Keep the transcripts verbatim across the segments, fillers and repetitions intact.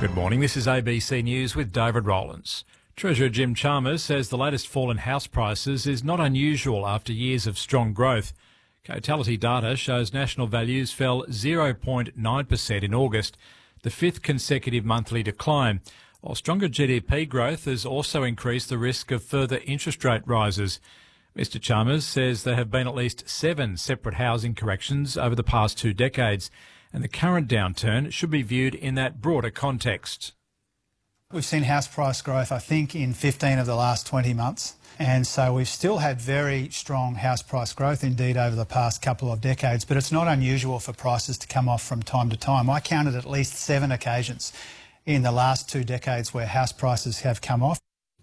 Good morning, this is A B C News with David Rowlands. Treasurer Jim Chalmers says the latest fall in house prices is not unusual after years of strong growth. Cotality data shows national values fell zero point nine percent in August, the fifth consecutive monthly decline, while stronger G D P growth has also increased the risk of further interest rate rises. Mister Chalmers says there have been at least seven separate housing corrections over the past two decades, and the current downturn should be viewed in that broader context. We've seen house price growth, I think, in fifteen of the last twenty months. And so we've still had very strong house price growth, indeed, over the past couple of decades. But it's not unusual for prices to come off from time to time. I counted at least seven occasions in the last two decades where house prices have come off.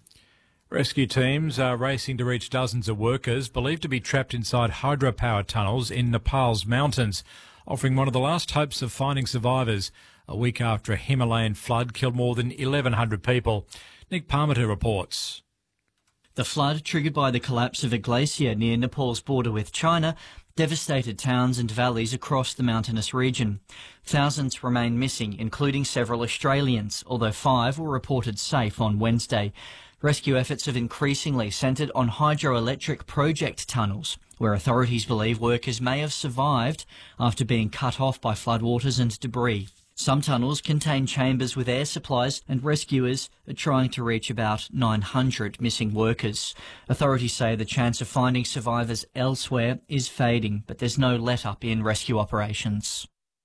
Rescue teams are racing to reach dozens of workers believed to be trapped inside hydropower tunnels in Nepal's mountains, offering one of the last hopes of finding survivors a week after a Himalayan flood killed more than eleven hundred people. Nick Parmenter reports. The flood, triggered by the collapse of a glacier near Nepal's border with China, devastated towns and valleys across the mountainous region. Thousands remain missing, including several Australians, although five were reported safe on Wednesday. Rescue efforts have increasingly centred on hydroelectric project tunnels, where authorities believe workers may have survived after being cut off by floodwaters and debris. Some tunnels contain chambers with air supplies, and rescuers are trying to reach about nine hundred missing workers. Authorities say the chance of finding survivors elsewhere is fading, but there's no let-up in rescue operations.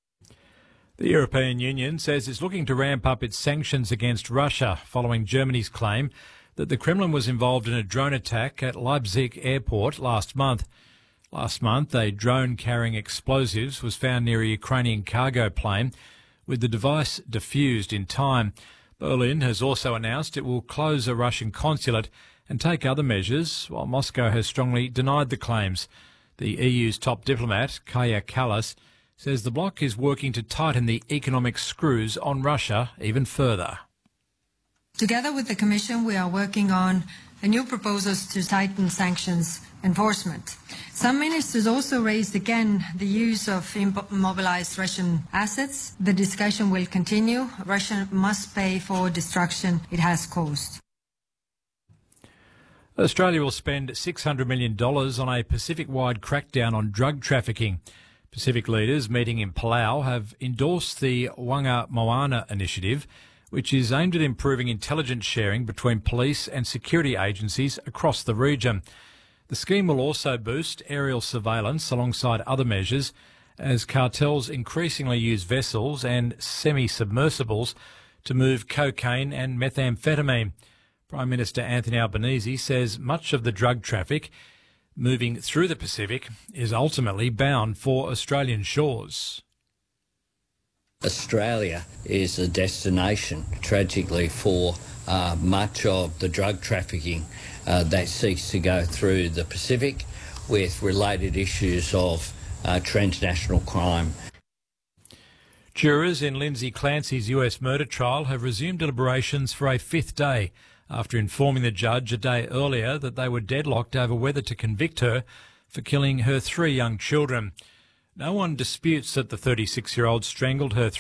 The European Union says it's looking to ramp up its sanctions against Russia following Germany's claim that the Kremlin was involved in a drone attack at Leipzig airport last month. Last month, a drone carrying explosives was found near a Ukrainian cargo plane, with the device defused in time. Berlin has also announced it will close a Russian consulate and take other measures, while Moscow has strongly denied the claims. The E U's top diplomat, Kaja Kallas, says the bloc is working to tighten the economic screws on Russia even further. Together with the Commission, we are working on a new proposals to tighten sanctions enforcement. Some ministers also raised again the use of immobilized Russian assets. The discussion will continue. Russia must pay for destruction it has caused. Australia will spend six hundred million dollars on a Pacific-wide crackdown on drug trafficking. Pacific leaders meeting in Palau have endorsed the Wanga Moana initiative, which is aimed at improving intelligence sharing between police and security agencies across the region. The scheme will also boost aerial surveillance alongside other measures as cartels increasingly use vessels and semi-submersibles to move cocaine and methamphetamine. Prime Minister Anthony Albanese says much of the drug traffic moving through the Pacific is ultimately bound for Australian shores. Australia is a destination, tragically, for uh, much of the drug trafficking uh, that seeks to go through the Pacific, with related issues of uh, transnational crime. Jurors in Lindsay Clancy's U S murder trial have resumed deliberations for a fifth day after informing the judge a day earlier that they were deadlocked over whether to convict her for killing her three young children. No one disputes that the thirty-six-year-old strangled her